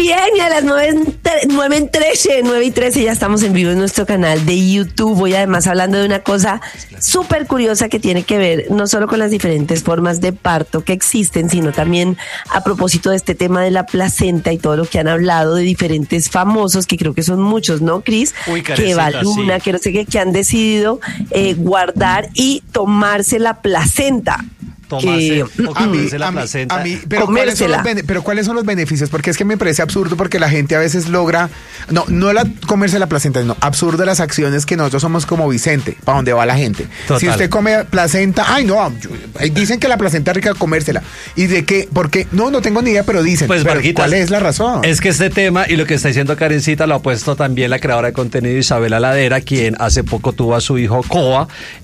bien, y a las 9:13 ya estamos en vivo en nuestro canal de YouTube. Hoy además hablando de una cosa súper curiosa que tiene que ver no solo con las diferentes formas de parto que existen, sino también a propósito de este tema de la placenta y todo lo que han hablado de diferentes famosos, que creo que son muchos, ¿no, Cris? Que Eva Luna, sí, que no sé qué, que han decidido guardar y tomarse la placenta. Pero ¿cuáles son los beneficios? Porque es que me parece absurdo, porque la gente a veces logra, no comerse la placenta, no, absurdo las acciones que nosotros somos como Vicente, para donde va la gente. Total. Si usted come placenta, dicen que la placenta es rica, comérsela. ¿Y de qué? ¿Por qué? No tengo ni idea, pero dicen. Pues, pero Marquitas, ¿cuál es la razón? Es que este tema y lo que está diciendo Karencita lo ha puesto también la creadora de contenido Isabela Ladera, quien hace poco tuvo a su hijo Coa,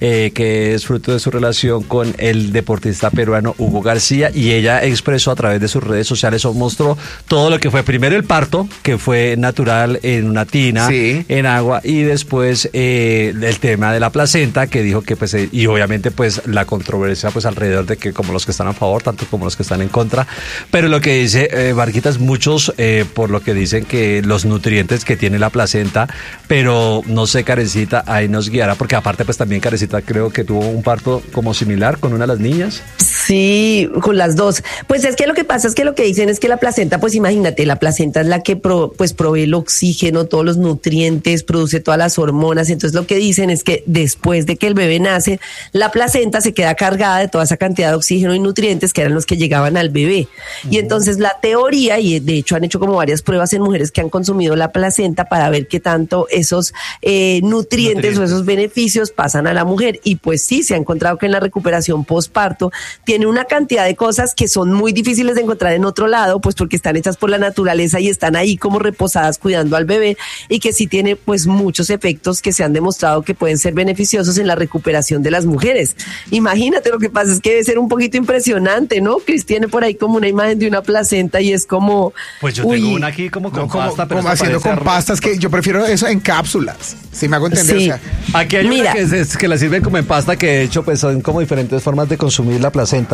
que es fruto de su relación con el deportista peruano Hugo García, y ella expresó a través de sus redes sociales o mostró todo lo que fue primero el parto, que fue natural en una tina, sí, en agua, y después el tema de la placenta, que dijo que pues y obviamente pues la controversia pues alrededor de que como los que están a favor, tanto como los que están en contra, pero lo que dice Marquitas, muchos por lo que dicen que los nutrientes que tiene la placenta, pero no sé, Karencita, ahí nos guiará, porque aparte pues también Karencita creo que tuvo un parto como similar con una de las niñas. Sí, con las dos. Pues es que lo que pasa es que lo que dicen es que la placenta, pues imagínate, la placenta es la que provee el oxígeno, todos los nutrientes, produce todas las hormonas. Entonces lo que dicen es que después de que el bebé nace, la placenta se queda cargada de toda esa cantidad de oxígeno y nutrientes que eran los que llegaban al bebé. Y entonces la teoría, y de hecho han hecho como varias pruebas en mujeres que han consumido la placenta para ver qué tanto esos nutrientes o esos beneficios pasan a la mujer. Y pues sí, se ha encontrado que en la recuperación postparto tiene una cantidad de cosas que son muy difíciles de encontrar en otro lado, pues porque están hechas por la naturaleza y están ahí como reposadas cuidando al bebé, y que sí tiene pues muchos efectos que se han demostrado que pueden ser beneficiosos en la recuperación de las mujeres. Imagínate, lo que pasa es que debe ser un poquito impresionante, ¿no? Cris tiene por ahí como una imagen de una placenta y es como... Pues yo tengo una aquí como con pasta, pero como haciendo con pastas, que yo prefiero eso en cápsulas, si me hago entender. Sí. O sea, aquí hay una que la sirven como en pasta, que de hecho pues son como diferentes formas de consumir la placenta.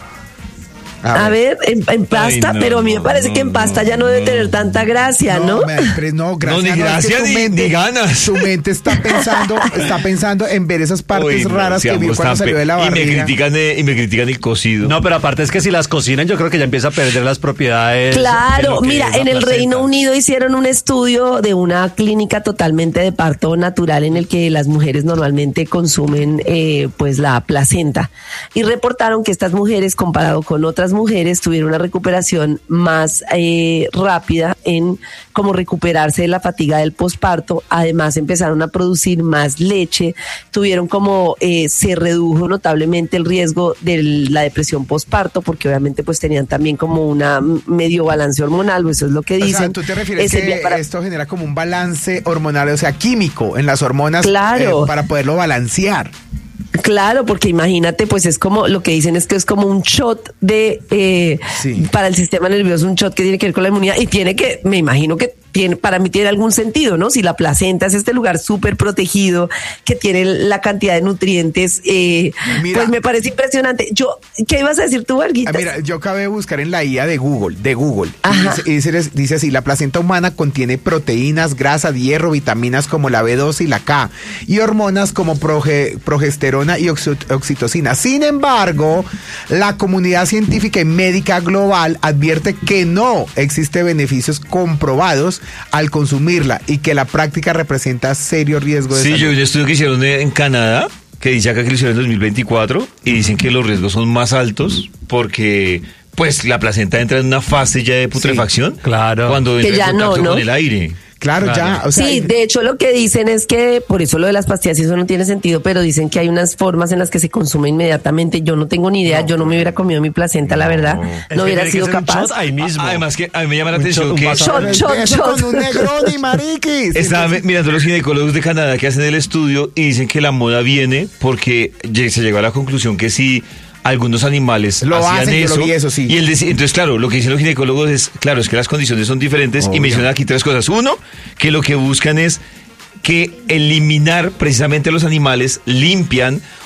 A ver, en pasta, pero a mí me parece que en pasta ya no debe tener tanta gracia, ¿no? No, gracias. Ni gracia ni ganas. Su mente está pensando en ver esas partes raras que vio cuando salió de la barriga. Y me critican el cocido. No, pero aparte es que si las cocinan, yo creo que ya empieza a perder las propiedades. Claro, mira, en el Reino Unido hicieron un estudio de una clínica totalmente de parto natural en el que las mujeres normalmente consumen pues la placenta, y reportaron que estas mujeres, comparado con otras mujeres, tuvieron una recuperación más rápida en cómo recuperarse de la fatiga del posparto. Además empezaron a producir más leche, tuvieron como se redujo notablemente el riesgo de la depresión posparto, porque obviamente pues tenían también como una medio balance hormonal, eso es lo que dicen. O sea, ¿tú te refieres que esto genera como un balance hormonal, o sea, químico en las hormonas? Claro. Para poderlo balancear. Claro, porque imagínate, pues es como, lo que dicen es que es como un shot de para el sistema nervioso, un shot que tiene que ver con la inmunidad, y tiene que, me imagino que para mí tiene algún sentido, ¿no? Si la placenta es este lugar súper protegido, que tiene la cantidad de nutrientes, pues me parece impresionante. ¿Qué ibas a decir tú, Varguitas? Mira, yo acabé de buscar en la IA de Google, y dice así: la placenta humana contiene proteínas, grasa, hierro, vitaminas como la B12 y la K, y hormonas como progesterona y oxitocina. Sin embargo, la comunidad científica y médica global advierte que no existe beneficios comprobados al consumirla, y que la práctica representa serio riesgo de salud. Sí, yo vi un estudio que hicieron en Canadá, que dice acá que lo hicieron en 2024, y dicen que los riesgos son más altos porque pues la placenta entra en una fase ya de putrefacción, claro, cuando entra en contacto con el aire. Claro, ya. O sea, sí, de hecho lo que dicen es que, por eso lo de las pastillas, eso no tiene sentido, pero dicen que hay unas formas en las que se consume inmediatamente. Yo no tengo ni idea, yo no me hubiera comido mi placenta, la verdad. No hubiera sido capaz. Ahí mismo. Además que a mí me llama la atención que... Con un Negroni, mariquis. Estaba mirando los ginecólogos de Canadá que hacen el estudio y dicen que la moda viene porque se llegó a la conclusión que sí, algunos animales lo hacían hacen, eso, yo lo vi, eso sí. Y entonces, claro, lo que dicen los ginecólogos es, claro, es que las condiciones son diferentes. Obvio. Y mencionan aquí tres cosas. Uno, que lo que buscan es que eliminar precisamente los animales, limpian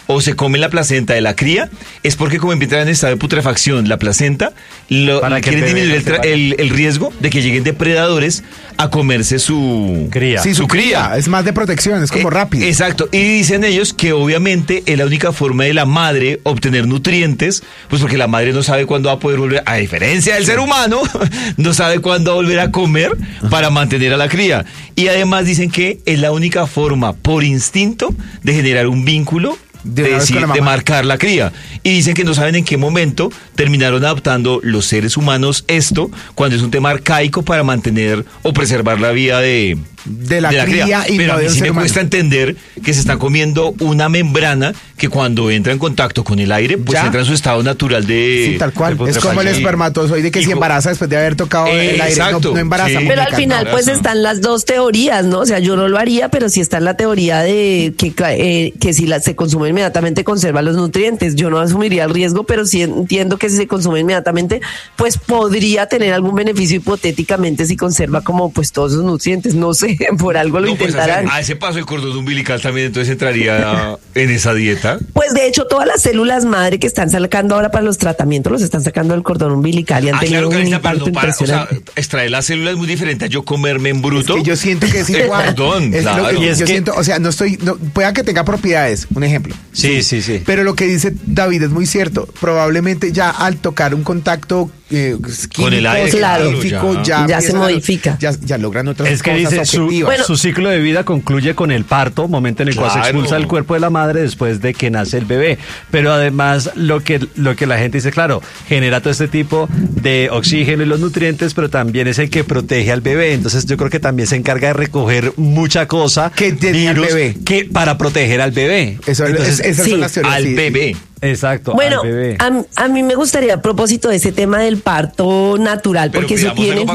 o se comen la placenta de la cría, es porque como empieza en estado de putrefacción la placenta, quieren disminuir el riesgo de que lleguen depredadores a comerse su cría. Sí, su cría. Es más de protección, es como rápido. Exacto. Y dicen ellos que obviamente es la única forma de la madre obtener nutrientes, pues porque la madre no sabe cuándo va a poder volver, a diferencia del ser humano, no sabe cuándo va a volver a comer para mantener a la cría. Y además dicen que es la única forma, por instinto, de generar un vínculo de marcar la cría. Y dicen que no saben en qué momento terminaron adaptando los seres humanos esto, cuando es un tema arcaico para mantener o preservar la vida de la cría. Y pero a mí sí me cuesta entender que se está comiendo una membrana que cuando entra en contacto con el aire, pues entra en su estado natural de... Sí, tal cual. Es como el espermatozoide que se embaraza después de haber tocado el aire, no embaraza. Sí, pero al final pues están las dos teorías, ¿no? O sea, yo no lo haría, pero sí está en la teoría de que si se consume inmediatamente conserva los nutrientes. Yo no asumiría el riesgo, pero sí entiendo que si se consume inmediatamente, pues podría tener algún beneficio hipotéticamente si conserva como pues todos esos nutrientes. No sé, por algo lo intentarán. A ese paso el cordón umbilical también entonces entraría en esa dieta. Pues de hecho todas las células madre que están sacando ahora para los tratamientos los están sacando del cordón umbilical y han tenido un impacto impresionante. O sea, extraer la célula es muy diferente a yo comerme en bruto. Es que yo siento que es igual. Perdón, claro. Yo siento, o sea, pueda que tenga propiedades, un ejemplo. Sí. Pero lo que dice David es muy cierto. Probablemente ya al tocar un contacto con el aire, ya se modifica. Ya logran otras cosas. Es que dice su ciclo de vida concluye con el parto, momento en el cual se expulsa el cuerpo de la madre después de que nace el bebé. Pero además lo que la gente dice, claro, genera todo este tipo de oxígeno y los nutrientes, pero también es el que protege al bebé. Entonces yo creo que también se encarga de recoger mucha cosa que para proteger al bebé. Esas son las teorías. Al bebé. Exacto. Bueno, a mí me gustaría a propósito de ese tema del parto natural, porque eso tiene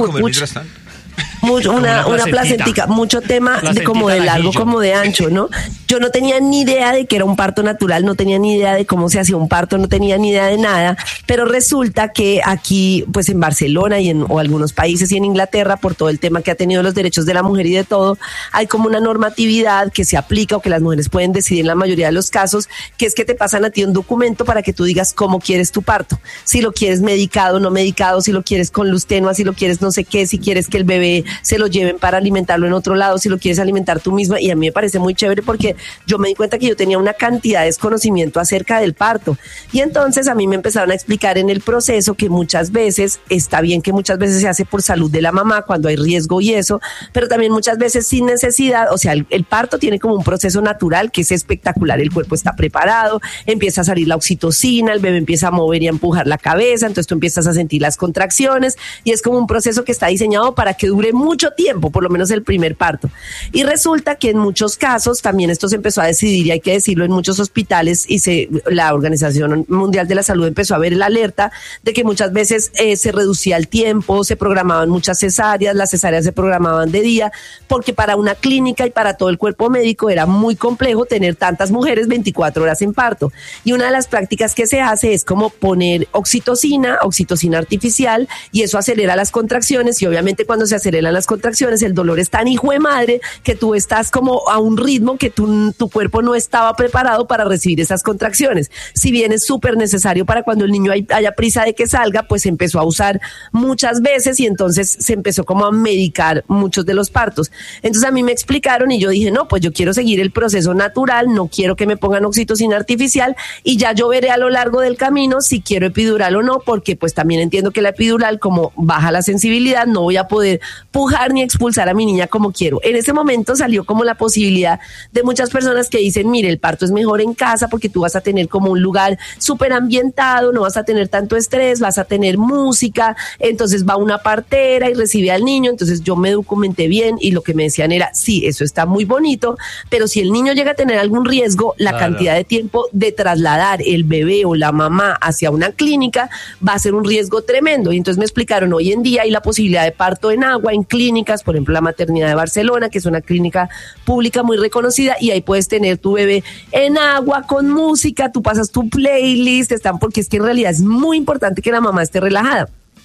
una placentica, mucho tema de como de largo como de ancho, ¿no? Yo no tenía ni idea de que era un parto natural, no tenía ni idea de cómo se hacía un parto, no tenía ni idea de nada, pero resulta que aquí, pues en Barcelona o algunos países y en Inglaterra, por todo el tema que ha tenido los derechos de la mujer y de todo, hay como una normatividad que se aplica o que las mujeres pueden decidir en la mayoría de los casos, que es que te pasan a ti un documento para que tú digas cómo quieres tu parto, si lo quieres medicado, no medicado, si lo quieres con luz tenue, si lo quieres no sé qué, si quieres que el bebé se lo lleven para alimentarlo en otro lado, si lo quieres alimentar tú misma, y a mí me parece muy chévere porque yo me di cuenta que yo tenía una cantidad de desconocimiento acerca del parto, y entonces a mí me empezaron a explicar en el proceso que muchas veces, está bien que muchas veces se hace por salud de la mamá cuando hay riesgo y eso, pero también muchas veces sin necesidad, o sea, el parto tiene como un proceso natural que es espectacular, el cuerpo está preparado, empieza a salir la oxitocina, el bebé empieza a mover y a empujar la cabeza, entonces tú empiezas a sentir las contracciones, y es como un proceso que está diseñado para que dure mucho tiempo, por lo menos el primer parto. Y resulta que en muchos casos también esto se empezó a decidir, y hay que decirlo, en muchos hospitales, y la Organización Mundial de la Salud empezó a ver la alerta de que muchas veces se reducía el tiempo, se programaban muchas cesáreas, las cesáreas se programaban de día, porque para una clínica y para todo el cuerpo médico era muy complejo tener tantas mujeres 24 horas en parto. Y una de las prácticas que se hace es como poner oxitocina artificial, y eso acelera las contracciones, y obviamente cuando se aceleran las contracciones el dolor es tan hijo de madre que tú estás como a un ritmo que tu cuerpo no estaba preparado para recibir esas contracciones. Si bien es súper necesario para cuando el niño haya prisa de que salga, pues se empezó a usar muchas veces, y entonces se empezó como a medicar muchos de los partos. Entonces a mí me explicaron y yo dije, no, pues yo quiero seguir el proceso natural, no quiero que me pongan oxitocina artificial, y ya yo veré a lo largo del camino si quiero epidural o no, porque pues también entiendo que la epidural, como baja la sensibilidad, no voy a poder pujar ni expulsar a mi niña como quiero. En ese momento salió como la posibilidad de muchas personas que dicen, mire, el parto es mejor en casa porque tú vas a tener como un lugar súper ambientado, no vas a tener tanto estrés, vas a tener música, entonces va una partera y recibe al niño. Entonces yo me documenté bien y lo que me decían era, sí, eso está muy bonito, pero si el niño llega a tener algún riesgo, la cantidad de tiempo de trasladar el bebé o la mamá hacia una clínica va a ser un riesgo tremendo. Y entonces me explicaron, hoy en día hay la posibilidad de parto en agua en clínicas, por ejemplo la Maternidad de Barcelona, que es una clínica pública muy reconocida, y ahí puedes tener tu bebé en agua con música, tú pasas tu playlist, porque es que en realidad es muy importante que la mamá esté relajada.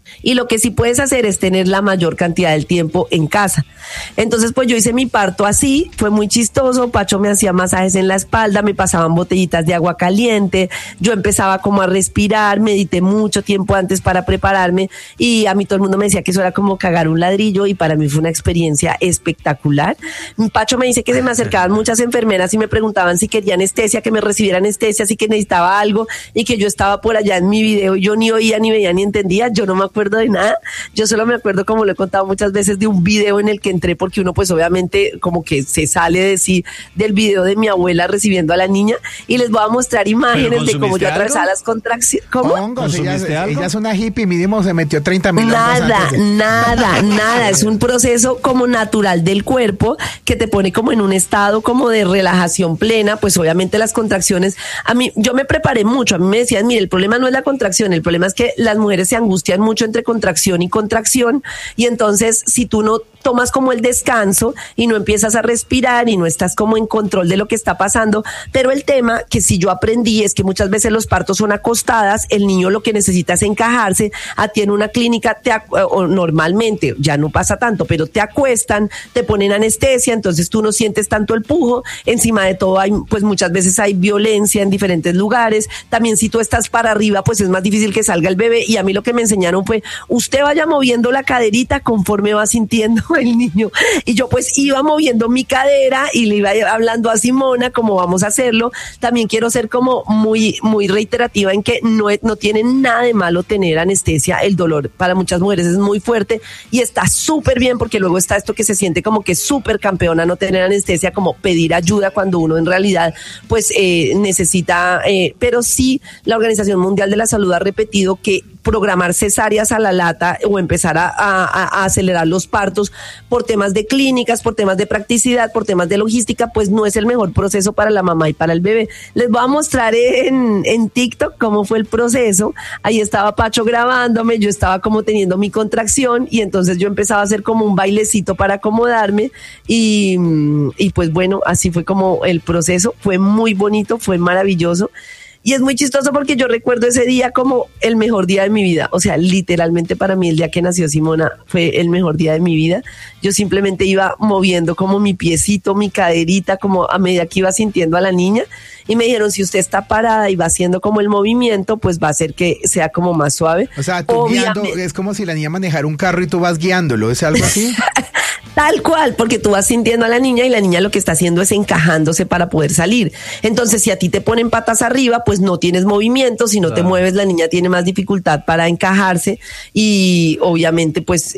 y lo que sí puedes hacer es tener la mayor cantidad del tiempo en casa. Entonces pues yo hice mi parto así, fue muy chistoso. Pacho me hacía masajes en la espalda, me pasaban botellitas de agua caliente, yo empezaba como a respirar, medité mucho tiempo antes para prepararme y a mí todo el mundo me decía que eso era como cagar un ladrillo y para mí fue una experiencia espectacular. Pacho me dice que se me acercaban muchas enfermeras y me preguntaban si quería anestesia, que me recibiera anestesia, si que necesitaba algo y que yo estaba por allá en mi video y yo ni oía, ni veía, ni entendía. Yo no me acuerdo de nada, yo solo me acuerdo, como lo he contado muchas veces, de un video en el que entré porque uno pues obviamente como que se sale de sí del video de mi abuela recibiendo a la niña y les voy a mostrar imágenes de cómo yo atravesaba las contracciones. ¿Cómo? Hongos, ella es una hippie, mínimo se metió 30,000 Nada, es un proceso como natural del cuerpo que te pone como en un estado como de relajación plena. Pues obviamente las contracciones, yo me preparé mucho, a mí me decían, mire, el problema no es la contracción, el problema es que las mujeres se angustian mucho entre contracción y entonces si tú no tomas como el descanso y no empiezas a respirar y no estás como en control de lo que está pasando. Pero el tema que sí yo aprendí es que muchas veces los partos son acostadas, el niño lo que necesita es encajarse. A ti en una clínica o normalmente, ya no pasa tanto, pero te acuestan, te ponen anestesia, entonces tú no sientes tanto el pujo. Encima de todo pues muchas veces hay violencia en diferentes lugares. También si tú estás para arriba, pues es más difícil que salga el bebé, y a mí lo que me enseñaron fue, usted vaya moviendo la caderita conforme va sintiendo el niño. Y yo pues iba moviendo mi cadera y le iba hablando a Simona cómo vamos a hacerlo. También quiero ser como muy reiterativa en que no tiene nada de malo tener anestesia. El dolor para muchas mujeres es muy fuerte y está súper bien, porque luego está esto que se siente como que súper campeona no tener anestesia, como pedir ayuda cuando uno en realidad pues necesita, pero sí la Organización Mundial de la Salud ha repetido que programar cesáreas a la lata o empezar a acelerar los partos por temas de clínicas, por temas de practicidad, por temas de logística, pues no es el mejor proceso para la mamá y para el bebé. Les voy a mostrar en TikTok cómo fue el proceso. Ahí estaba Pacho grabándome, yo estaba como teniendo mi contracción y entonces yo empezaba a hacer como un bailecito para acomodarme y pues bueno, así fue como el proceso. Fue muy bonito, fue maravilloso. Y es muy chistoso porque yo recuerdo ese día como el mejor día de mi vida. O sea, literalmente para mí el día que nació Simona fue el mejor día de mi vida. Yo simplemente iba moviendo como mi piecito, mi caderita, como a medida que iba sintiendo a la niña. Y me dijeron, si usted está parada y va haciendo como el movimiento, pues va a hacer que sea como más suave. O sea, tú guiando, es como si la niña manejara un carro y tú vas guiándolo, ¿es algo así? Tal cual, porque tú vas sintiendo a la niña y la niña lo que está haciendo es encajándose para poder salir. Entonces, si a ti te ponen patas arriba, pues no tienes movimiento. Si no te mueves, la niña tiene más dificultad para encajarse y obviamente pues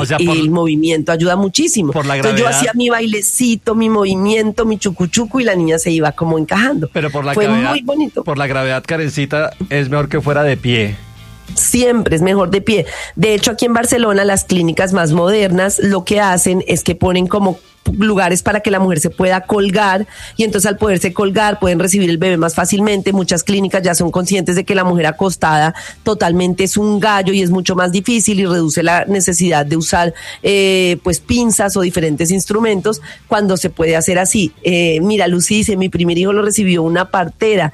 el movimiento ayuda muchísimo. Entonces yo hacía mi bailecito, mi movimiento, mi chucuchucu y la niña se iba como encajando. Pero por la Fue gravedad, muy bonito. Por la gravedad, Karencita, es mejor que fuera de pie. Siempre es mejor de pie. De hecho, aquí en Barcelona, las clínicas más modernas lo que hacen es que ponen como lugares para que la mujer se pueda colgar y entonces al poderse colgar pueden recibir el bebé más fácilmente. Muchas clínicas ya son conscientes de que la mujer acostada totalmente es un gallo y es mucho más difícil y reduce la necesidad de usar pues pinzas o diferentes instrumentos cuando se puede hacer así. Mira, Lucy dice, mi primer hijo lo recibió una partera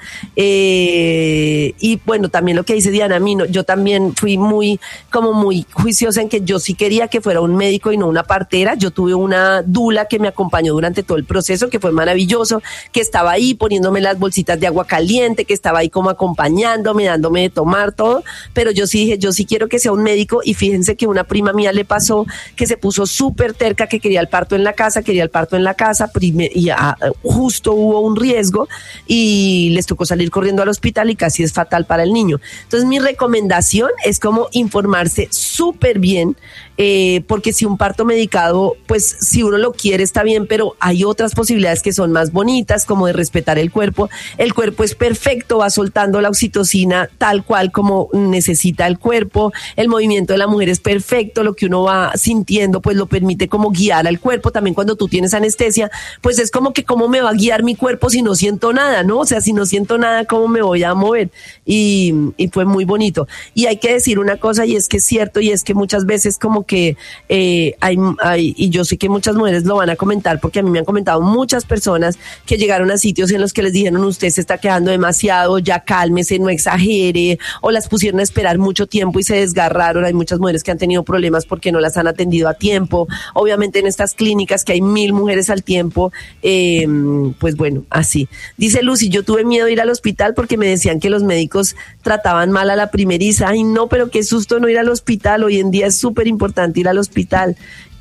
y bueno, también lo que dice Diana, yo también fui muy juiciosa en que yo sí quería que fuera un médico y no una partera. Yo tuve una dula que me acompañó durante todo el proceso, que fue maravilloso, que estaba ahí poniéndome las bolsitas de agua caliente, que estaba ahí como acompañándome, dándome de tomar todo, pero yo sí dije, yo sí quiero que sea un médico. Y fíjense que una prima mía le pasó que se puso súper terca, que quería el parto en la casa, y justo hubo un riesgo y les tocó salir corriendo al hospital y casi es fatal para el niño. Entonces mi recomendación es como informarse súper bien, porque si un parto medicado, pues si uno lo quiere está bien, pero hay otras posibilidades que son más bonitas, como de respetar el cuerpo. El cuerpo es perfecto, va soltando la oxitocina tal cual como necesita el cuerpo. El movimiento de la mujer es perfecto, lo que uno va sintiendo pues lo permite como guiar al cuerpo. También cuando tú tienes anestesia, pues es como que cómo me va a guiar mi cuerpo si no siento nada, ¿no? O sea, si no siento nada, ¿cómo me voy a mover? Y fue muy bonito. Y hay que decir una cosa, y es que es cierto, y es que muchas veces como que hay, y yo sé que muchas mujeres lo van a comentar, porque a mí me han comentado muchas personas que llegaron a sitios en los que les dijeron: usted se está quedando demasiado, ya cálmese, no exagere, o las pusieron a esperar mucho tiempo y se desgarraron. Hay muchas mujeres que han tenido problemas porque no las han atendido a tiempo. Obviamente en estas clínicas que hay 1000 mujeres al tiempo, pues bueno, así. Dice Lucy: yo tuve miedo de ir al hospital porque me decían que los médicos trataban mal a la primeriza. Ay, no, pero qué susto no ir al hospital. Hoy en día es súper importante ir al hospital.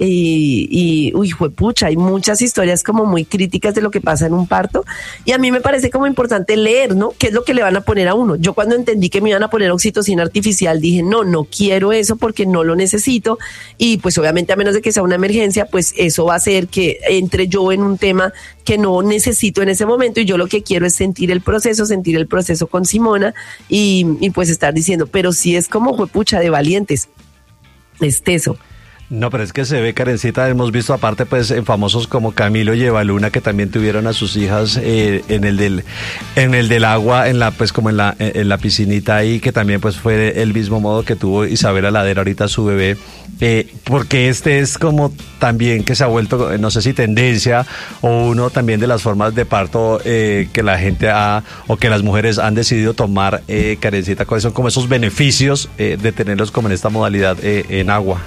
Uy, juepucha, hay muchas historias como muy críticas de lo que pasa en un parto, y a mí me parece como importante leer, ¿no? ¿Qué es lo que le van a poner a uno? Yo cuando entendí que me iban a poner oxitocina artificial dije: no quiero eso porque no lo necesito, y pues obviamente a menos de que sea una emergencia, pues eso va a hacer que entre yo en un tema que no necesito en ese momento, y yo lo que quiero es sentir el proceso con Simona, y pues estar diciendo, pero sí es como juepucha de valientes, es teso. No, pero es que se ve, Karencita, hemos visto aparte pues en famosos como Camilo y Evaluna, que también tuvieron a sus hijas en el del agua, pues como en la piscinita ahí, que también pues fue el mismo modo que tuvo Isabela Ladera ahorita su bebé, porque es como también que se ha vuelto, no sé si tendencia o uno también de las formas de parto que la gente o que las mujeres han decidido tomar, Karencita, ¿cuáles son como esos beneficios de tenerlos como en esta modalidad en agua?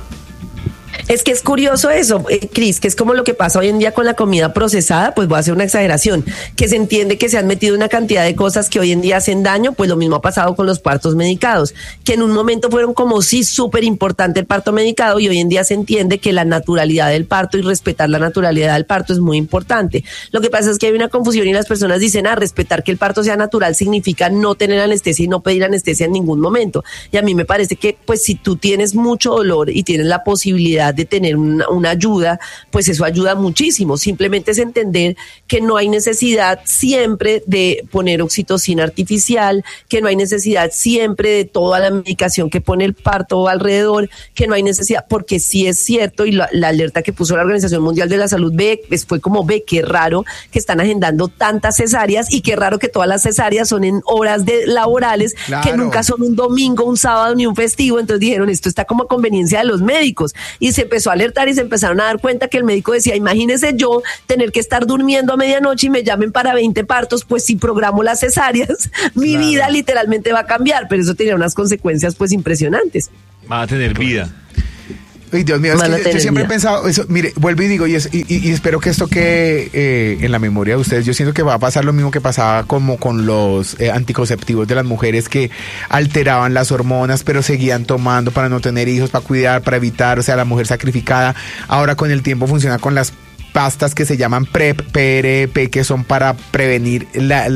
Es que es curioso eso, Cris, que es como lo que pasa hoy en día con la comida procesada. Pues voy a hacer una exageración, que se entiende que se han metido una cantidad de cosas que hoy en día hacen daño. Pues lo mismo ha pasado con los partos medicados, que en un momento fueron como sí súper importante el parto medicado, y hoy en día se entiende que la naturalidad del parto y respetar la naturalidad del parto es muy importante. Lo que pasa es que hay una confusión y las personas dicen: respetar que el parto sea natural significa no tener anestesia y no pedir anestesia en ningún momento. Y a mí me parece que pues si tú tienes mucho dolor y tienes la posibilidad de tener una ayuda, pues eso ayuda muchísimo. Simplemente es entender que no hay necesidad siempre de poner oxitocina artificial, que no hay necesidad siempre de toda la medicación que pone el parto alrededor, que no hay necesidad, porque sí es cierto, y la alerta que puso la Organización Mundial de la Salud fue como: qué raro que están agendando tantas cesáreas, y qué raro que todas las cesáreas son en horas laborales, claro, que nunca son un domingo, un sábado ni un festivo. Entonces dijeron: esto está como a conveniencia de los médicos, y se empezó a alertar y se empezaron a dar cuenta que el médico decía: imagínese yo tener que estar durmiendo a medianoche y me llamen para 20 partos, pues si programo las cesáreas, mi vida literalmente va a cambiar. Pero eso tenía unas consecuencias pues impresionantes. Va a tener vida. Ay, Dios mío, es que yo siempre he pensado eso. Mire, vuelvo y digo, y espero que esto quede en la memoria de ustedes. Yo siento que va a pasar lo mismo que pasaba como con los anticonceptivos de las mujeres, que alteraban las hormonas, pero seguían tomando para no tener hijos, para cuidar, para evitar, o sea, la mujer sacrificada. Ahora con el tiempo funciona con las pastas que se llaman PrEP, PRP, que son para prevenir la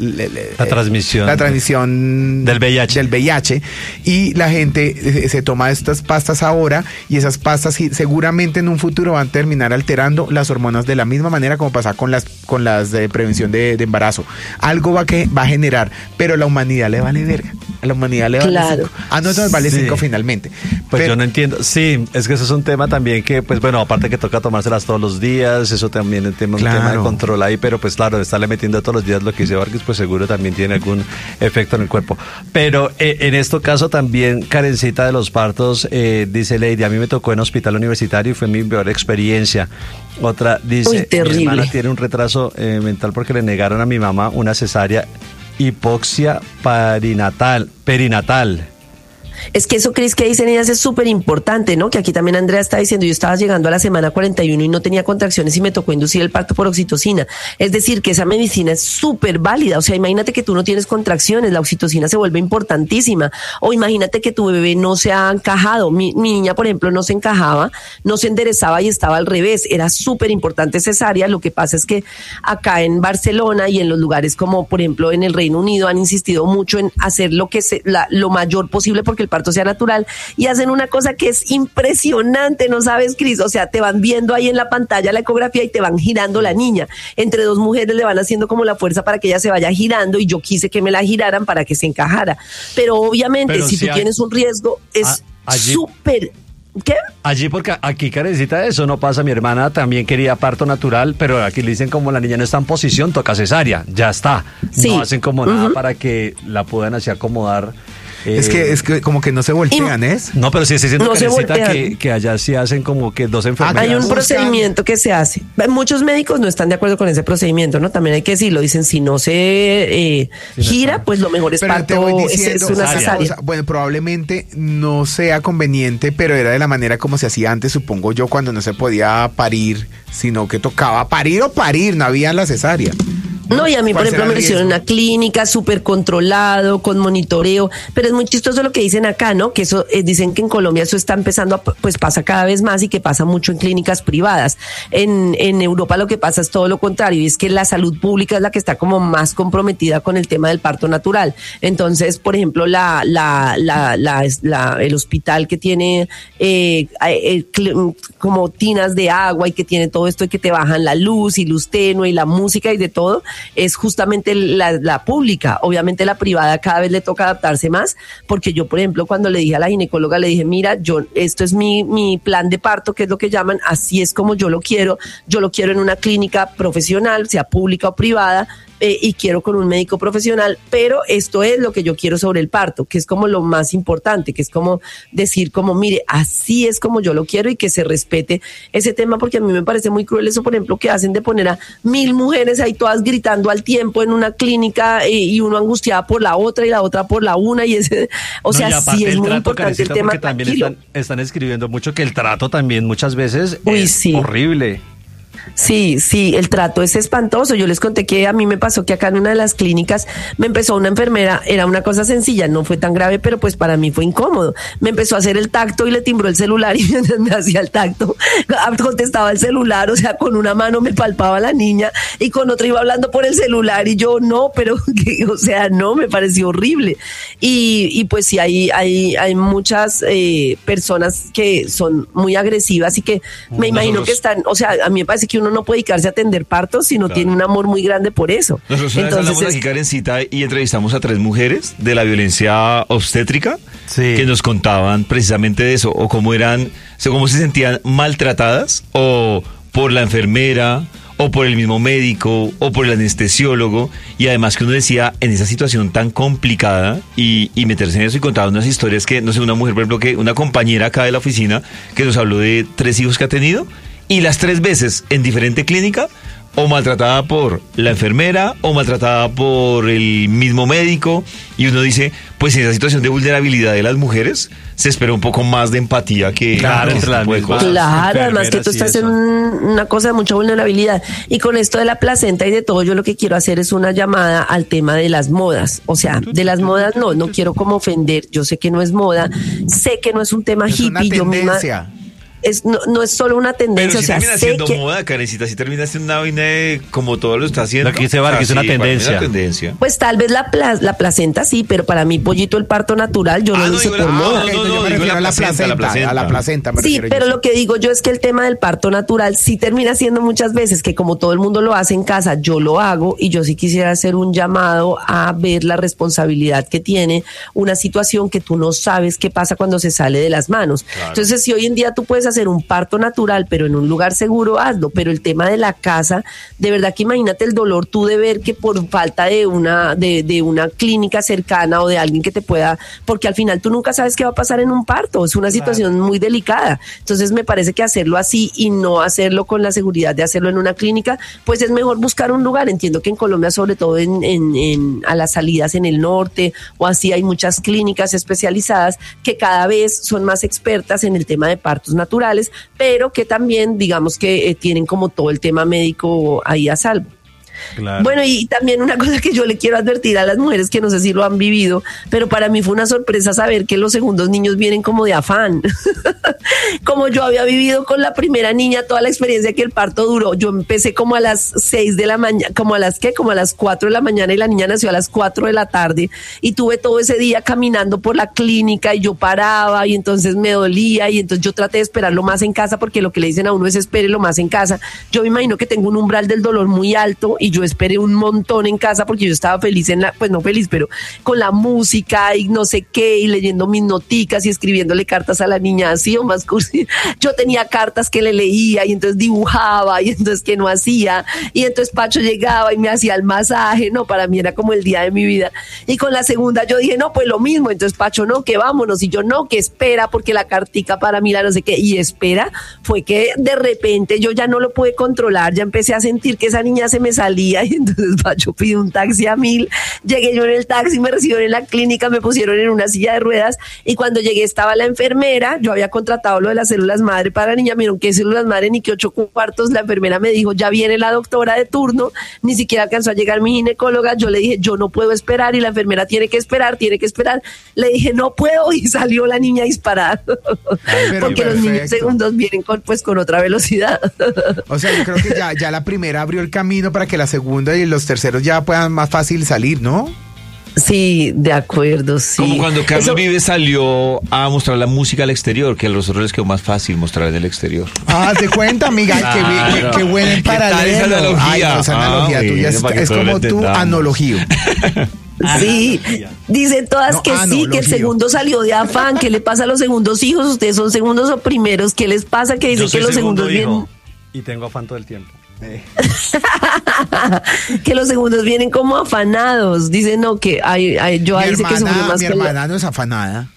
transmisión del VIH. Y la gente se toma estas pastas ahora, y esas pastas seguramente en un futuro van a terminar alterando las hormonas de la misma manera como pasa con las de prevención de embarazo. Algo va a generar, pero a la humanidad le vale verga. A la humanidad le vale 5. A nosotros vale 5 finalmente. Pues yo no entiendo. Sí, es que eso es un tema también que, pues bueno, aparte que toca tomárselas todos los días, eso también es un tema de control ahí, pero pues claro, estarle metiendo todos los días lo que dice Vargas, pues seguro también tiene algún efecto en el cuerpo. Pero en este caso también, Karencita, de los partos, dice Lady: a mí me tocó en hospital universitario y fue mi peor experiencia. Otra dice: mi hermana tiene un retraso mental porque le negaron a mi mamá una cesárea, hipoxia perinatal. Es que eso, Cris, que dicen ellas es súper importante, ¿no? Que aquí también Andrea está diciendo: yo estaba llegando a la semana 41 y no tenía contracciones y me tocó inducir el parto por oxitocina. Es decir, que esa medicina es súper válida. O sea, imagínate que tú no tienes contracciones, la oxitocina se vuelve importantísima. O imagínate que tu bebé no se ha encajado. Mi niña, por ejemplo, no se encajaba, no se enderezaba y estaba al revés. Era súper importante cesárea. Lo que pasa es que acá en Barcelona y en los lugares como, por ejemplo, en el Reino Unido, han insistido mucho en hacer lo mayor posible porque el parto sea natural, y hacen una cosa que es impresionante, ¿no sabes, Cris? O sea, te van viendo ahí en la pantalla la ecografía y te van girando la niña. Entre dos mujeres le van haciendo como la fuerza para que ella se vaya girando, y yo quise que me la giraran para que se encajara. Pero obviamente, si tú tienes un riesgo, es súper... ¿Qué? Allí, porque aquí, Karencita, eso no pasa. Mi hermana también quería parto natural, pero aquí le dicen: como la niña no está en posición, toca cesárea, ya está. Sí. No hacen como nada para que la puedan así acomodar. Es que como que no se voltean, ¿es? No, pero sí estoy diciendo No se que allá sí hacen como que dos enfermeras. Hay un procedimiento que se hace. Muchos médicos no están de acuerdo con ese procedimiento, ¿no? También hay que decirlo. Dicen, si no se gira, pues lo mejor es Pero te parto, voy es diciendo, una o sea, cesárea. bueno, probablemente no sea conveniente, pero era de la manera como se hacía antes, supongo yo, cuando no se podía parir, sino que tocaba parir o parir, no había la cesárea. No, y a mí, por ¿Cuál ejemplo, será me el lo hicieron en riesgo? una clínica súper controlado, con monitoreo, pero es muy chistoso lo que dicen acá, ¿no? Que eso, dicen que en Colombia eso está empezando a, pues pasa cada vez más y que pasa mucho en clínicas privadas. En Europa lo que pasa es todo lo contrario, y es que la salud pública es la que está como más comprometida con el tema del parto natural. Entonces, por ejemplo, el hospital que tiene como tinas de agua y que tiene todo esto y que te bajan la luz y luz tenue y la música y de todo, es justamente la pública. Obviamente la privada cada vez le toca adaptarse más, porque yo, por ejemplo, cuando le dije a la ginecóloga, le dije, mira, esto es mi plan de parto, que es lo que llaman, así es como yo lo quiero en una clínica profesional, sea pública o privada, y quiero con un médico profesional, pero esto es lo que yo quiero sobre el parto, que es como lo más importante, que es como decir como, mire, así es como yo lo quiero y que se respete ese tema, porque a mí me parece muy cruel eso, por ejemplo, que hacen de poner a 1000 mujeres ahí todas gritando al tiempo en una clínica y uno angustiada por la otra y la otra por la una y ese, o sea, sí es muy importante el tema. Porque también están escribiendo mucho que el trato también muchas veces es horrible. Sí, el trato es espantoso. Yo les conté que a mí me pasó que acá en una de las clínicas me empezó una enfermera, era una cosa sencilla, no fue tan grave, pero pues para mí fue incómodo. Me empezó a hacer el tacto y le timbró el celular y mientras me hacía el tacto, contestaba el celular, o sea, con una mano me palpaba a la niña y con otra iba hablando por el celular y yo no, pero o sea, no, me pareció horrible. Y pues sí, hay muchas personas que son muy agresivas y que me imagino que están, o sea, a mí me parece que uno no puede dedicarse a atender partos si no tiene un amor muy grande por eso. Nosotros hablamos aquí, Karencita, y entrevistamos a 3 mujeres de la violencia obstétrica que nos contaban precisamente de eso, o cómo se sentían maltratadas, o por la enfermera, o por el mismo médico, o por el anestesiólogo, y además que uno decía, en esa situación tan complicada, y meterse en eso, y contaba unas historias que, no sé, una mujer, por ejemplo, que una compañera acá de la oficina, que nos habló de 3 hijos que ha tenido, y las 3 veces en diferente clínica, o maltratada por la enfermera, o maltratada por el mismo médico, y uno dice, pues en esa situación de vulnerabilidad de las mujeres, se espera un poco más de empatía que entre las mismas. Claro, además que tú estás en una cosa de mucha vulnerabilidad. Y con esto de la placenta y de todo, yo lo que quiero hacer es una llamada al tema de las modas. O sea, de las modas no quiero como ofender. Yo sé que no es moda, sé que no es un tema Es hippie. una tendencia. No es solo una tendencia, pero si o sea, termina siendo moda, Karencita, si termina siendo una vaina como todo lo está haciendo. Aquí se va, que es una tendencia. Pues tal vez la placenta sí, pero para mí, Pollito, el parto natural, yo no lo hice por moda. Yo me refiero a la placenta. Sí, pero lo que digo yo es que el tema del parto natural sí termina siendo muchas veces que como todo el mundo lo hace en casa, yo lo hago y yo sí quisiera hacer un llamado a ver la responsabilidad que tiene una situación que tú no sabes qué pasa cuando se sale de las manos. Claro. Entonces, si hoy en día tú puedes hacer un parto natural, pero en un lugar seguro, hazlo. Pero el tema de la casa, de verdad que imagínate el dolor tú de ver que por falta de una clínica cercana o de alguien que te pueda, porque al final tú nunca sabes qué va a pasar en un parto, es una situación muy delicada. Entonces me parece que hacerlo así y no hacerlo con la seguridad de hacerlo en una clínica, pues es mejor buscar un lugar. Entiendo que en Colombia, sobre todo a las salidas en el norte o así, hay muchas clínicas especializadas que cada vez son más expertas en el tema de partos naturales, pero que también, digamos que tienen como todo el tema médico ahí a salvo. Claro. Bueno, y también una cosa que yo le quiero advertir a las mujeres que no sé si lo han vivido, pero para mí fue una sorpresa saber que los segundos niños vienen como de afán. Como yo había vivido con la primera niña toda la experiencia que el parto duró. Yo empecé como a las 6 de la mañana, como a las 4 de la mañana y la niña nació a las 4 de la tarde y tuve todo ese día caminando por la clínica y yo paraba y entonces me dolía y entonces yo traté de esperarlo más en casa porque lo que le dicen a uno es espérelo más en casa. Yo me imagino que tengo un umbral del dolor muy alto y yo esperé un montón en casa porque yo estaba feliz pues no feliz, pero con la música y no sé qué y leyendo mis noticas y escribiéndole cartas a la niña así o más cursi. Yo tenía cartas que le leía y entonces dibujaba y entonces que no hacía. Y entonces Pacho llegaba y me hacía el masaje. No, para mí era como el día de mi vida. Y con la segunda yo dije, no, pues lo mismo. Entonces Pacho, no, que vámonos. Y yo, no, que espera, porque la cartica para mí, la no sé qué. Y espera, fue que de repente yo ya no lo pude controlar. Ya empecé a sentir que esa niña se me salía. Y entonces Pacho pidió un taxi a 1000. Llegué yo en el taxi, me recibieron en la clínica, me pusieron en una silla de ruedas. Y cuando llegué estaba la enfermera. Yo había contratado lo de las células madre para la niña. Miren, ¿qué células madre ni qué 8 cuartos? La enfermera me dijo, ya viene la doctora de turno. Ni siquiera alcanzó a llegar mi ginecóloga. Yo le dije, yo no puedo esperar. Y la enfermera tiene que esperar. Le dije, no puedo. Y salió la niña disparada. Porque los niños segundos vienen con otra velocidad. O sea, yo creo que ya la primera abrió el camino para que la segunda y los terceros ya puedan más fácil salir, ¿no? Sí, de acuerdo, sí. Como cuando Carlos Vives salió a mostrar la música al exterior, que a nosotros les quedó más fácil mostrar en el exterior. Ah, te cuenta, amiga, Claro. qué buena en ¿Qué tal paralelo. esa analogía? Ay, no, esa analogía tuya bueno, para que es todos como lo tu entendamos. analogía. Sí, dicen todas No, que sí, que el analogía. segundo salió de afán. ¿Qué le pasa a los segundos hijos? ¿Ustedes son segundos o primeros? ¿Qué les pasa? Que dicen Yo soy que los segundo segundos vienen, hijo y tengo afán todo el tiempo. que los segundos vienen como afanados. Dicen, no, que yo ahí sé que sufrí más Mi que hermana no es afanada.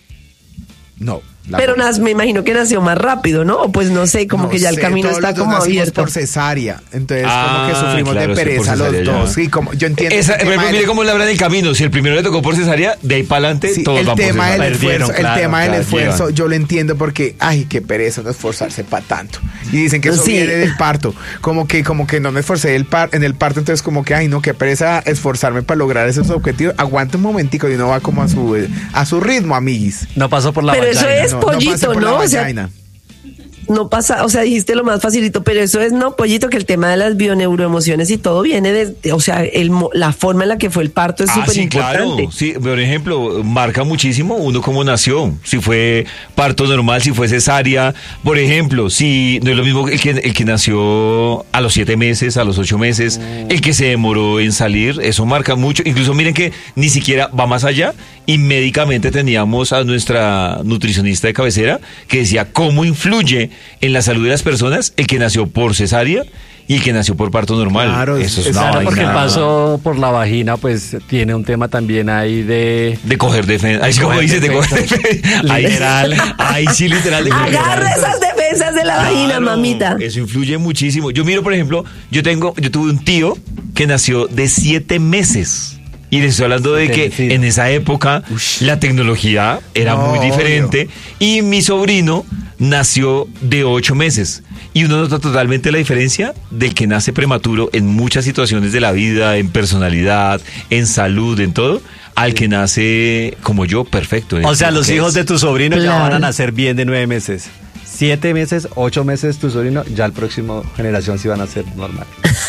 No. pero me imagino que nació más rápido, ¿no? O pues no sé, como que ya el camino todos está los dos como nacimos abierto. por cesárea, entonces como que sufrimos claro, de es que por pereza los cesárea dos. ya. Sí, como yo entiendo. Mire cómo le hablan el camino. Si el primero le tocó por cesárea, de ahí para adelante, Sí, todos el van por tema del cesárea. esfuerzo, Perdieron, el tema del claro, esfuerzo, llevan. yo lo entiendo porque, ay, qué pereza no esforzarse para tanto. Y dicen que eso Sí. viene del parto, como que no me esforcé en el parto, entonces como que, ay, no, qué pereza esforzarme para lograr esos objetivos. Aguanta un momentico y uno va como a su ritmo, amiguis. No pasó por la Pero eso vagina. es No pollito, pase por la ¿no? O sea, vagina. no pasa, o sea, dijiste lo más facilito, pero eso es, no, pollito, que el tema de las bioneuroemociones y todo viene de, o sea, la forma en la que fue el parto es súper sí, importante. claro. Sí, por ejemplo, marca muchísimo uno cómo nació. Si fue parto normal, si fue cesárea. Por ejemplo, si no es lo mismo el que nació a los 7 meses, a los 8 meses, el que se demoró en salir, eso marca mucho. Incluso miren que ni siquiera va más allá. Y médicamente teníamos a nuestra nutricionista de cabecera que decía cómo influye en la salud de las personas el que nació por cesárea y el que nació por parto normal. Claro, eso es es una Claro, porque el vaina paso por la vagina, pues, tiene un tema también ahí de... de coger defensa. Ahí sí, como coger dices, de coger defensa. defensa. Ahí, Literal. Ahí sí, literal. de coger Agarra defensa. esas defensas de la vagina, Claro, mamita. Eso influye muchísimo. Yo miro, por ejemplo, yo tuve un tío que nació de 7 meses. Y les estoy hablando de que Sí. en esa época la tecnología era No, muy diferente. Y mi sobrino nació de 8 meses. Y uno nota totalmente la diferencia del que nace prematuro en muchas situaciones de la vida, en personalidad, en salud, en todo, al que nace como yo, perfecto. O sea, los hijos de tu sobrino ya Claro. van a nacer bien de 9 meses. 7 meses, 8 meses tu sobrino, ya el próximo generación sí van a ser normal.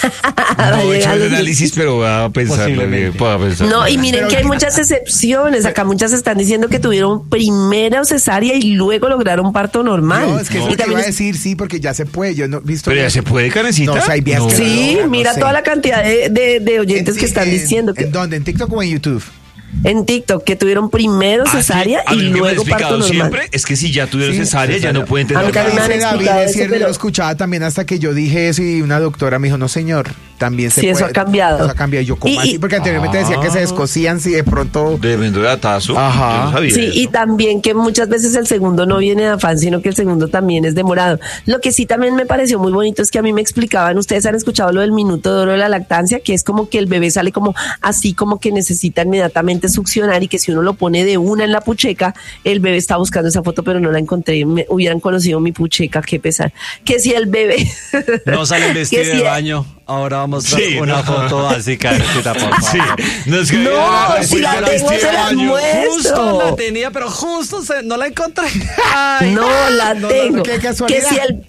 No he hecho Llegar el los- análisis, pero voy a pensarlo. Posiblemente. Puedo pensar. No, y miren Pero que hay que- muchas excepciones. Acá muchas están diciendo que tuvieron primero cesárea y luego lograron parto normal. No, es que Y eso te también iba a decir, sí, porque ya se puede. Yo no he visto. Pero ya se puede, Karencita. No, o sea, hay vías que Sí, no mira sé. toda la cantidad de oyentes que están diciendo que ¿En dónde? ¿En TikTok o en YouTube? en TikTok que tuvieron primero cesárea A mí y lo que me han luego parto explicado normal. siempre es que si ya tuvieron Sí, cesárea, ya no pueden A mí tener también me más. han Dice David, explicado es eso, cierto, pero- yo lo escuchaba también hasta que yo dije eso y una doctora me dijo, no señor, también se Sí, puede. eso ha cambiado. Eso ha cambiado. Y yo, ¿cómo Y- así? Porque anteriormente decía que se descosían si de pronto... Tremendo datazo. Ajá. Yo no sabía Sí, eso. y también que muchas veces el segundo no viene de afán, sino que el segundo también es demorado. Lo que sí también me pareció muy bonito es que a mí me explicaban, ustedes han escuchado lo del minuto de oro de la lactancia, que es como que el bebé sale como así, como que necesita inmediatamente succionar y que si uno lo pone de una en la pucheca, el bebé está buscando esa foto, pero no la encontré. Me hubieran conocido mi pucheca, qué pesar. Que si el bebé... No sale el vestido que de si- baño. Ahora vamos a Sí, una no. foto así, Karencita, por favor. Sí. No, es que No, la- si la la tengo, vestida se de la baño. muestro. Justo la tenía, pero justo no la encontré. Ay, No la tengo. qué Que casualidad.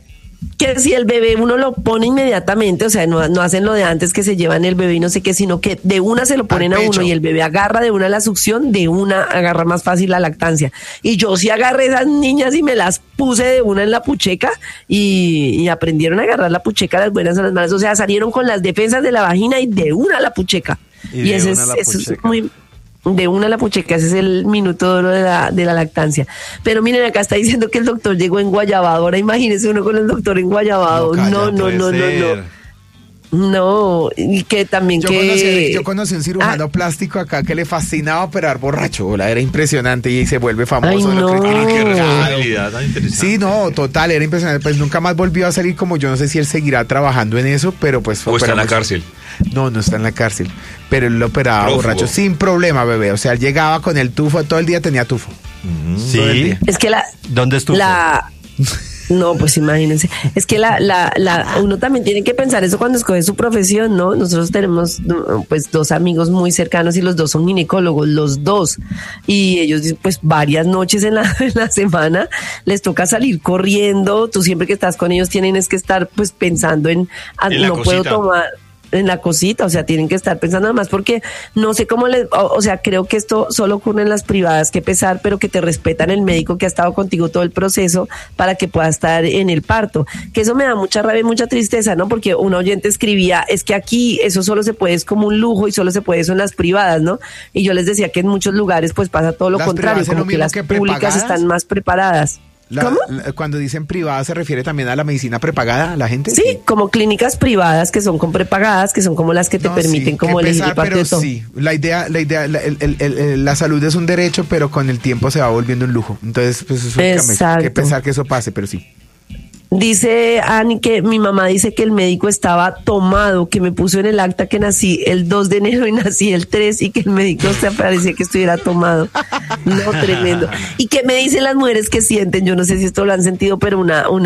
si el bebé uno lo pone inmediatamente, o sea, no hacen lo de antes que se llevan el bebé y no sé qué, sino que de una se lo ponen a pecho. uno y el bebé agarra de una la succión, de una agarra más fácil la lactancia. Y yo sí agarré esas niñas y me las puse de una en la pucheca y aprendieron a agarrar la pucheca las buenas a las malas. O sea, salieron con las defensas de la vagina y de una a la pucheca. Y de ese una a la eso es pucheca. muy... De una la pucheca, ese es el minuto de oro de la lactancia. Pero miren, acá está diciendo que el doctor llegó en Guayabado. Ahora imagínense uno con el doctor en Guayabado. No. No, y que también yo conocí un cirujano plástico acá que le fascinaba operar borracho. Era impresionante y se vuelve famoso. Ay, no. Qué responsabilidad tan interesante. Sí, no, total, era impresionante. Pues nunca más volvió a salir, como yo no sé si él seguirá trabajando en eso, pero pues... ¿O está en la cárcel? No está en la cárcel. Pero él lo operaba Prófugo. borracho sin problema, bebé. O sea, él llegaba con el tufo, todo el día tenía tufo. Sí. Todo el día. Es que ¿Dónde estuvo? No, pues imagínense. Es que uno también tiene que pensar eso cuando escoge su profesión, ¿no? Nosotros tenemos pues 2 amigos muy cercanos y los 2 son ginecólogos, los 2. Y ellos pues varias noches en la semana les toca salir corriendo. Tú siempre que estás con ellos tienes que estar pues pensando en no puedo tomar... en la cosita, o sea, tienen que estar pensando nada más porque no sé cómo o sea, creo que esto solo ocurre en las privadas, que pesar, pero que te respetan el médico que ha estado contigo todo el proceso para que pueda estar en el parto, que eso me da mucha rabia y mucha tristeza, ¿no? Porque un oyente escribía, es que aquí eso solo se puede, es como un lujo y solo se puede eso en las privadas, ¿no? Y yo les decía que en muchos lugares pues pasa todo lo contrario, como que las públicas están más preparadas. ¿Cómo? Cuando dicen privada, ¿se refiere también a la medicina prepagada, la gente? Sí, como clínicas privadas que son con prepagadas, que son como las que te permiten como elegir parte pero de todo. Sí, la salud es un derecho, pero con el tiempo se va volviendo un lujo. Entonces, pues eso que pensar que eso pase, pero sí. Dice Ani que mi mamá dice que el médico estaba tomado, que me puso en el acta que nací el 2 de enero y nací el 3 y que el médico se parecía que estuviera tomado. No, tremendo. ¿Y qué me dicen las mujeres que sienten? Yo no sé si esto lo han sentido, pero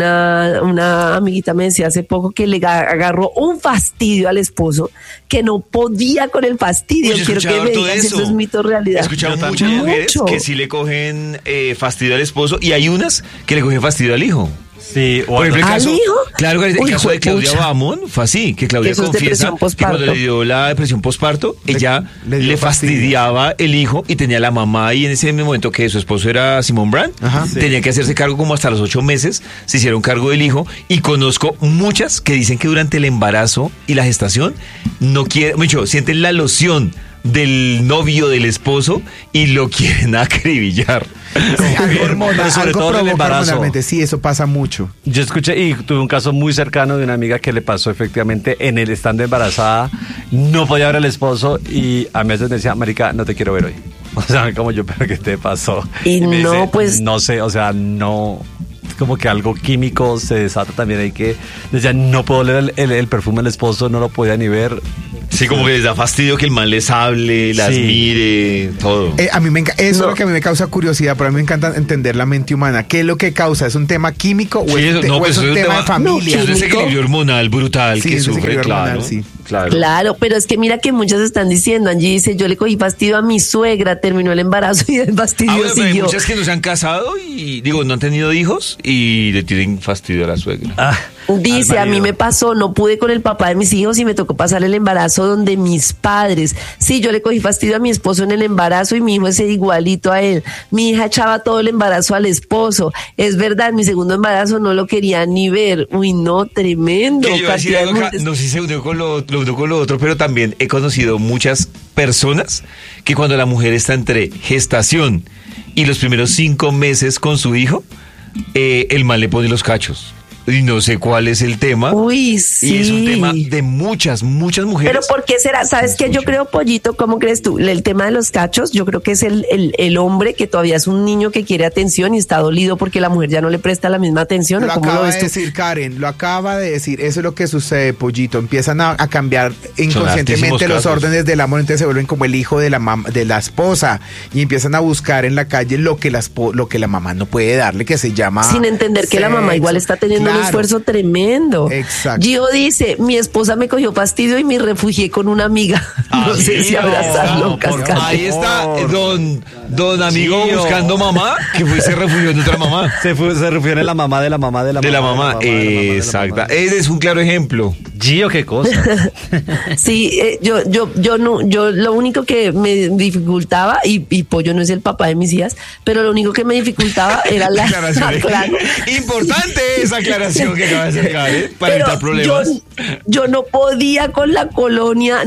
una amiguita me decía hace poco que le agarró un fastidio al esposo, que no podía con el fastidio. Oye, quiero que me digan si eso es mito o realidad. He escuchado muchas mujeres que sí le cogen fastidio al esposo y hay unas que le cogen fastidio al hijo. Sí, por ejemplo, el caso, hijo? claro, el caso de Claudia Bamón fue así, que Claudia confiesa que cuando le dio la depresión postparto, ella le fastidiaba el hijo y tenía la mamá ahí en ese momento que su esposo era Simón Brand, tenía que hacerse cargo como hasta los 8 meses, se hicieron cargo del hijo y conozco muchas que dicen que durante el embarazo y la gestación no quieren, mucho, sienten la loción del novio del esposo y lo quieren acribillar. Sobre todo en el embarazo. Sí, eso pasa mucho. Yo escuché y tuve un caso muy cercano de una amiga que le pasó efectivamente en el estando embarazada, no podía ver al esposo y a veces me decía, marica, no te quiero ver hoy. O sea, como yo, pero ¿qué te pasó? Y me no, dice, pues... No sé, o sea, no... como que algo químico se desata también, hay que decía, no puedo oler el perfume del esposo, no lo podía ni ver. Sí, como que les da fastidio que el man les hable, las mire, todo. A mí eso es lo que a mí me causa curiosidad, pero a mí me encanta entender la mente humana. ¿Qué es lo que causa? ¿Es un tema químico o es un tema de familia? Es un desequilibrio hormonal brutal que sufre, claro. Sí. Claro, pero es que mira que muchas están diciendo, Angie dice, yo le cogí fastidio a mi suegra, terminó el embarazo y el fastidio bueno, siguió. Hay muchas que no se han casado y, no han tenido hijos y le tienen fastidio a la suegra. Dice, a mí me pasó, no pude con el papá de mis hijos y me tocó pasar el embarazo donde mis padres. Sí, yo le cogí fastidio a mi esposo en el embarazo y mi hijo es igualito a él. Mi hija echaba todo el embarazo al esposo. Es verdad, mi segundo embarazo no lo quería ni ver. Uy, no, tremendo. No sé si se unió con lo otro, pero también he conocido muchas personas que cuando la mujer está entre gestación y los primeros 5 meses con su hijo, el man le pone los cachos. Y no sé cuál es el tema. Uy, sí. Y es un tema de muchas mujeres. Pero ¿por qué será? ¿Sabes qué? Yo creo, Pollito, ¿cómo crees tú? El tema de los cachos, yo creo que es el hombre que todavía es un niño que quiere atención y está dolido porque la mujer ya no le presta la misma atención. Lo acaba de decir Karen, lo acaba de decir. Eso es lo que sucede, Pollito. Empiezan a cambiar inconscientemente los órdenes del amor, entonces se vuelven como el hijo de la esposa y empiezan a buscar en la calle lo que la mamá no puede darle, que se llama... Sin entender que la mamá igual está teniendo un esfuerzo tremendo. Exacto. Gio dice, mi esposa me cogió fastidio y me refugié con una amiga. No sé si abrazarlo, cascante. Ahí está don amigo buscando mamá, que se refugió en otra mamá. Se refiere a la mamá de la mamá de la mamá. De la mamá, exacta. Es un claro ejemplo. Gio, qué cosa. Sí, yo lo único que me dificultaba, y Pollo no es el papá de mis hijas, pero lo único que me dificultaba era la aclaración. Importante esa aclaración que acaba de hacer Karen para pero evitar problemas. Yo no podía con la colonia,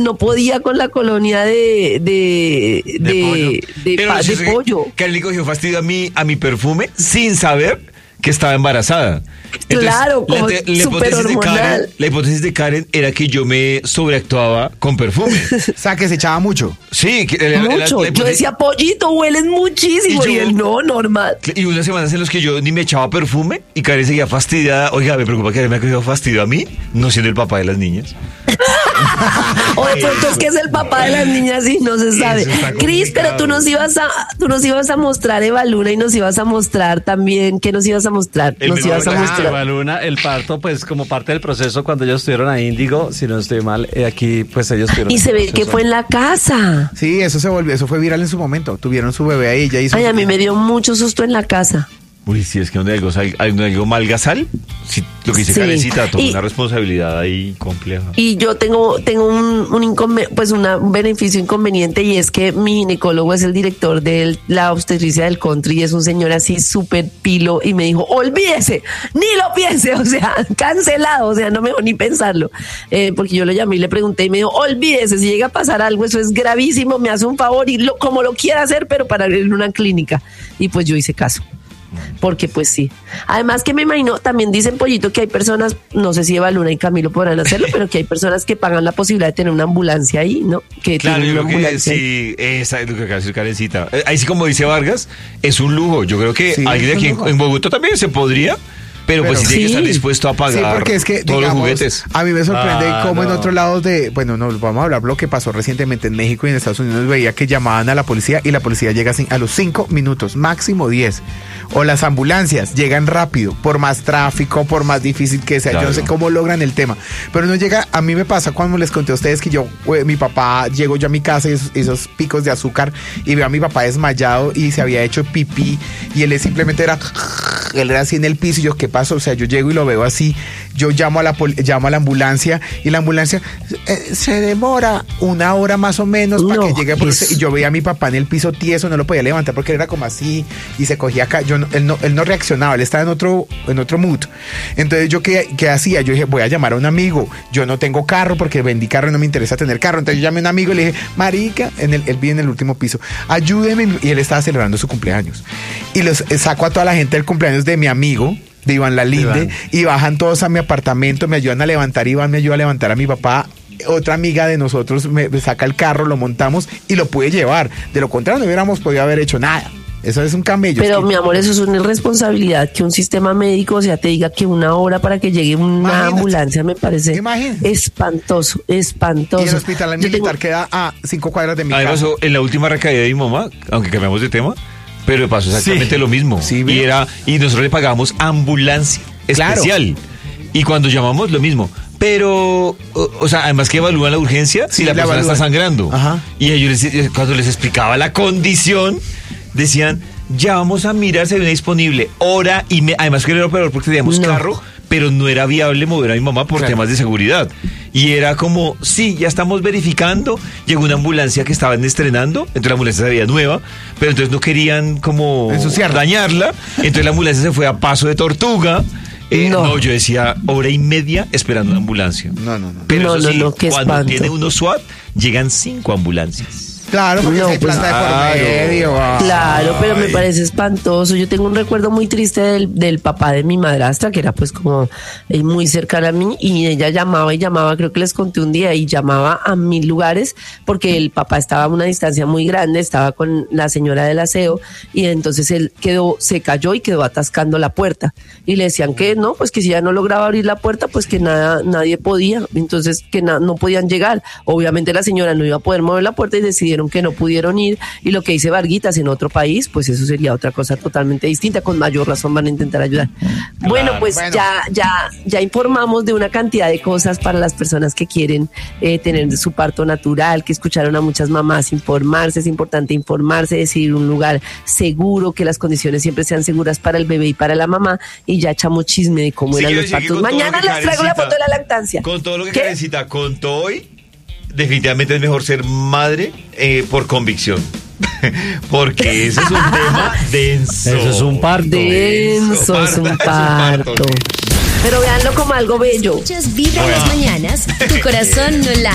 de pollo. Karen le cogió fastidio a mi perfume sin saber que estaba embarazada. Entonces, claro, como súper hormonal. La hipótesis de Karen era que yo me sobreactuaba con perfume. O sea, que se echaba mucho. Sí. Mucho. Yo decía, Pollito, hueles muchísimo. Y él, no, normal. Y unas semanas en las que yo ni me echaba perfume y Karen seguía fastidiada. Oiga, me preocupa que Karen me ha cogido fastidio a mí, no siendo el papá de las niñas. O de pronto es que es el papá de las niñas y no se sabe. Cris, pero tú nos ibas a mostrar Eva Luna y nos ibas a mostrar también, ¿qué nos ibas a mostrar? Nos ibas a mostrar Eva Luna, el parto, pues como parte del proceso cuando ellos estuvieron a Índigo, si no estoy mal, aquí pues ellos tuvieron. Y se ve que fue en la casa. Sí, eso fue viral en su momento. Tuvieron su bebé ahí, ya hizo. Ay, a mí me dio mucho susto en la casa. Uy, sí, es que donde algo malgasal, sí, lo que dice Karencita, toma una responsabilidad ahí compleja. Y yo tengo un beneficio inconveniente, y es que mi ginecólogo es el director de la obstetricia del country y es un señor así súper pilo, y me dijo, olvídese, ni lo piense, o sea, cancelado, o sea, no me dejó ni pensarlo, porque yo lo llamé y le pregunté y me dijo, olvídese, si llega a pasar algo, eso es gravísimo, me hace un favor y como lo quiera hacer, pero para ir en una clínica. Y pues yo hice caso. Porque pues sí. Además que me imagino, también dicen, Pollito, que hay personas, no sé si Eva Luna y Camilo podrán hacerlo, pero que hay personas que pagan la posibilidad de tener una ambulancia ahí, ¿no? Que claro, yo una creo que sí, esa es lo que acaba de decir Karencita. Ahí sí, como dice Vargas, es un lujo. Yo creo que alguien aquí en Bogotá también se podría. Pero pues sí tiene que estar dispuesto a pagar, sí, porque es que, todos los juguetes. A mí me sorprende cómo en otros lados bueno, no, vamos a hablar lo que pasó recientemente en México y en Estados Unidos. Veía que llamaban a la policía y la policía llega a los 5 minutos, máximo 10. O las ambulancias llegan rápido, por más tráfico, por más difícil que sea. Claro. Yo no sé cómo logran el tema. Pero no llega, a mí me pasa cuando les conté a ustedes que mi papá, llego yo a mi casa y esos picos de azúcar y veo a mi papá desmayado y se había hecho pipí y él simplemente él era así en el piso y yo, ¿qué pasó? O sea, yo llego y lo veo así, yo llamo a la ambulancia y la ambulancia se demora 1 hora más o menos para que llegue y yo veía a mi papá en el piso tieso, no lo podía levantar porque él era como así y se cogía acá, él no reaccionaba, él estaba en otro mood. Entonces yo ¿qué hacía? Yo dije, voy a llamar a un amigo, yo no tengo carro porque vendí carro y no me interesa tener carro, entonces yo llamé a un amigo y le dije, marica, él vive en el último piso, ayúdeme, y él estaba celebrando su cumpleaños y los saco a toda la gente del cumpleaños de mi amigo, de Iván Lalinde, y bajan todos a mi apartamento, me ayudan a levantar, Iván me ayuda a levantar a mi papá, otra amiga de nosotros me saca el carro, lo montamos y lo pude llevar, de lo contrario no hubiéramos podido haber hecho nada. Eso es un camello. Pero mi amor, eso es una irresponsabilidad que un sistema médico, o sea, te diga que 1 hora para que llegue una ambulancia, me parece espantoso. Y el hospital militar queda a 5 cuadras de mi casa. Además, en la última recaída de mi mamá, aunque cambiamos de tema, pero pasó exactamente lo mismo. Sí, y nosotros le pagábamos ambulancia especial. Y cuando llamamos, lo mismo. Pero, o sea, además que evalúan la urgencia si la persona está sangrando. Ajá. Y ellos, cuando les explicaba la condición, decían, ya vamos a mirar si hay una disponible. Hora y además que era peor porque teníamos carro, pero no era viable mover a mi mamá por temas de seguridad. Y era como, sí, ya estamos verificando. Llegó una ambulancia que estaban estrenando, entonces la ambulancia se veía nueva, pero entonces no querían como dañarla. Entonces la ambulancia se fue a paso de tortuga. No, yo decía 1:30 esperando una ambulancia. No. Pero eso sí, cuando tiene uno SWAT, llegan 5 ambulancias. Claro, porque hay plata de por medio. Claro, pero me parece espantoso. Yo tengo un recuerdo muy triste del papá de mi madrastra, que era pues como muy cercana a mí, y ella llamaba y llamaba, creo que les conté un día, y llamaba a 1000 lugares, porque el papá estaba a una distancia muy grande, estaba con la señora del aseo, y entonces él se cayó y quedó atascando la puerta. Y le decían que no, pues que si ya no lograba abrir la puerta, pues que nadie podía, entonces que no podían llegar. Obviamente la señora no iba a poder mover la puerta y decidieron dijeron que no pudieron ir, y lo que dice Varguitas, en otro país, pues eso sería otra cosa totalmente distinta, con mayor razón van a intentar ayudar. Bueno, pues ya informamos de una cantidad de cosas para las personas que quieren tener su parto natural, que escucharon a muchas mamás informarse, es importante informarse, decidir un lugar seguro, que las condiciones siempre sean seguras para el bebé y para la mamá, y ya echamos chisme de cómo eran los partos. Mañana les traigo la foto de la lactancia. Con todo lo que Karencita contó hoy, definitivamente es mejor ser madre por convicción. Porque ese es un tema denso. Eso es un parto. Denso, es un parto. Pero véanlo como algo bello. Escuchas Vibra en las mañanas, tu corazón no late.